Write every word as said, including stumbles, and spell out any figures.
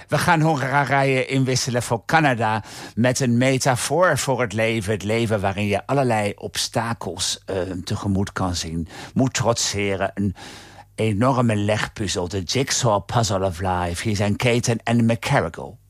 We gaan Hongarije inwisselen voor Canada met een metafoor voor het leven. Het leven waarin je allerlei obstakels uh, tegemoet kan zien. Moet trotseren. Een enorme legpuzzel. De jigsaw puzzle of life. Hier zijn Kate en Anne McCarrigal.